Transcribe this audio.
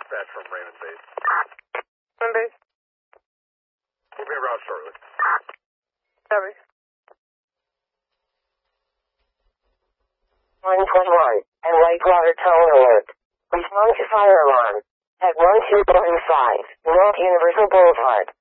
dispatch from Raymond Base. Raymond Base? We'll be around shortly. Copy. 121, and Whitewater Tone Alert. Respond to fire alarm at 1215 North Universal Boulevard.